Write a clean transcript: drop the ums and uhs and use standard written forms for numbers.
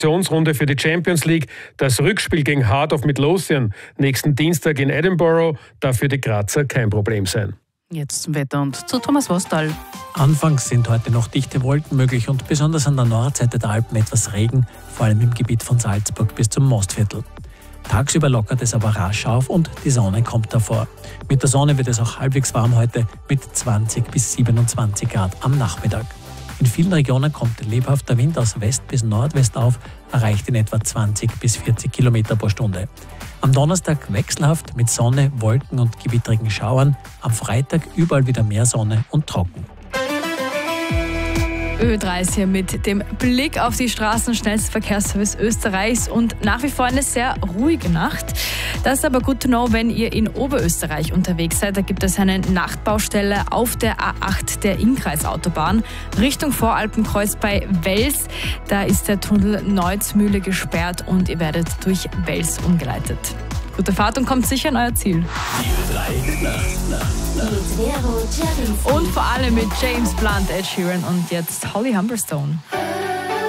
Runde für die Champions League. Das Rückspiel gegen Heart of Midlothian nächsten Dienstag in Edinburgh darf für die Grazer kein Problem sein. Jetzt zum Wetter und zu Thomas Wostal. Anfangs sind heute noch dichte Wolken möglich und besonders an der Nordseite der Alpen etwas Regen, vor allem im Gebiet von Salzburg bis zum Mostviertel. Tagsüber lockert es aber rasch auf und die Sonne kommt davor. Mit der Sonne wird es auch halbwegs warm heute mit 20 bis 27 Grad am Nachmittag. In vielen Regionen kommt lebhafter Wind aus West bis Nordwest auf, erreicht in etwa 20 bis 40 Kilometer pro Stunde. Am Donnerstag wechselhaft mit Sonne, Wolken und gewittrigen Schauern. Am Freitag überall wieder mehr Sonne und trocken. Ö3 ist hier mit dem Blick auf die Straßen, schnellster Verkehrsservice Österreichs und nach wie vor eine sehr ruhige Nacht. Das ist aber good to know, wenn ihr in Oberösterreich unterwegs seid. Da gibt es eine Nachtbaustelle auf der A8 der Innkreisautobahn Richtung Voralpenkreuz bei Wels. Da ist der Tunnel Neuzmühle gesperrt und ihr werdet durch Wels umgeleitet. Gute Fahrt und kommt sicher an euer Ziel. Und vor allem mit James Blunt, Ed Sheeran und jetzt Holly Humberstone.